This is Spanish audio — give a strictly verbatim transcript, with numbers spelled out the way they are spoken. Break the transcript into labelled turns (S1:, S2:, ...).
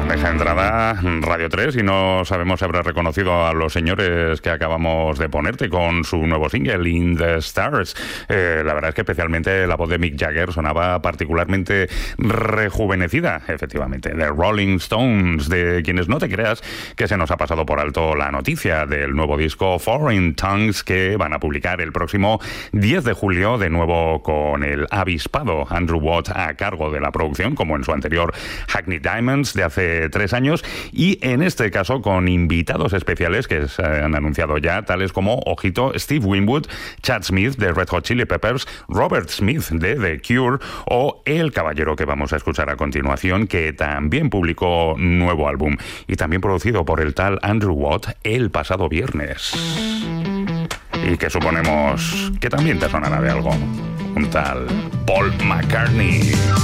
S1: bandeja de entrada Radio tres y no sabemos si habrás reconocido a los señores que acabamos de ponerte con su nuevo single, In the Stars. Eh, la verdad es que especialmente la voz de Mick Jagger sonaba particularmente rejuvenecida, efectivamente. The Rolling Stones, de quienes no te creas que se nos ha pasado por alto la noticia del nuevo disco Foreign Tongues, que van a publicar el próximo diez de julio, de nuevo con el avispado Andrew Watt a cargo de la producción, como en su anterior Hackney Diamonds de hace tres años, y en este caso con invitados especiales que se han anunciado ya, tales como, ojito, Steve Winwood, Chad Smith de Red Hot Chili Peppers, Robert Smith de The Cure o el caballero que vamos a escuchar a continuación, que también publicó nuevo álbum y también producido por el tal Andrew Watt el pasado viernes. Y que suponemos que también te sonará de algo. Un tal Paul McCartney.